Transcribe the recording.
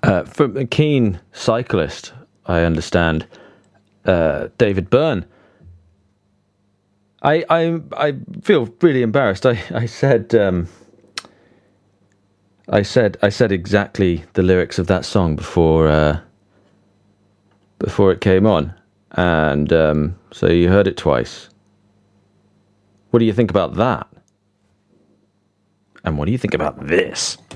From a keen cyclist, I understand, David Byrne. I feel really embarrassed. I said exactly the lyrics of that song before it came on, and so you heard it twice. What do you think about that? And what do you think about this?